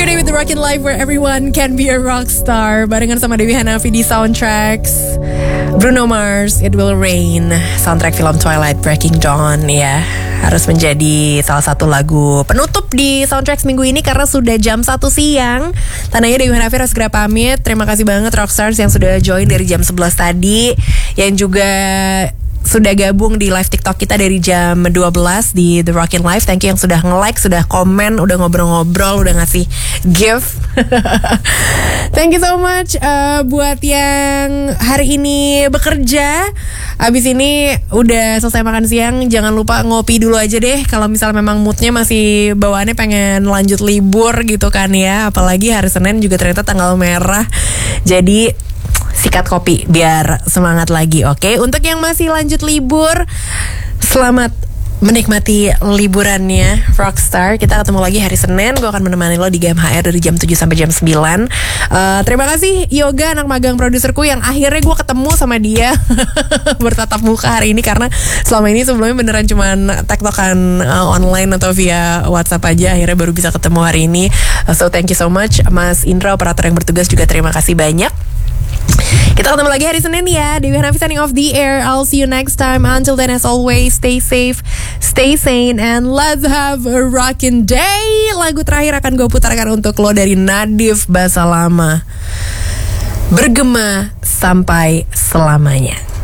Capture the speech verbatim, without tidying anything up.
Yesterday with the Rockin' Life where everyone can be a rock star. Barengan sama Dewi Hanafi di Soundtracks. Bruno Mars, It Will Rain. Soundtrack film Twilight Breaking Dawn ya. Harus menjadi salah satu lagu penutup di Soundtracks minggu ini karena sudah jam satu siang. Tandanya Dewi Hanafi harus segera pamit. Terima kasih banget Rockstars yang sudah join dari jam sebelas tadi. Yang juga sudah gabung di live TikTok kita dari jam dua belas di The Rockin' Life. Thank you yang sudah nge-like, sudah komen, udah ngobrol-ngobrol, udah ngasih gift. Thank you so much uh, buat yang hari ini bekerja. Abis ini udah selesai makan siang, jangan lupa ngopi dulu aja deh. Kalau misalnya memang moodnya masih bawaannya pengen lanjut libur gitu kan ya. Apalagi hari Senin juga ternyata tanggal merah. Jadi sikat kopi biar semangat lagi, oke? Okay? Untuk yang masih lanjut libur, selamat menikmati liburannya Rockstar. Kita ketemu lagi hari Senin. Gue akan menemani lo di G M H R dari jam tujuh sampai jam sembilan. uh, Terima kasih Yoga, anak magang produserku, yang akhirnya gue ketemu sama dia bertatap muka hari ini. Karena selama ini sebelumnya beneran cuman tektokan uh, online atau via WhatsApp aja. Akhirnya baru bisa ketemu hari ini. uh, So thank you so much Mas Indra, operator yang bertugas, juga terima kasih banyak. Kita ketemu lagi hari Senin ya. Dewi Hanafi signing off the air. I'll see you next time. Until then, as always, stay safe, stay sane, and let's have a rockin' day. Lagu terakhir akan gue putarkan untuk lo dari Nadif Basalama. Bergema sampai selamanya.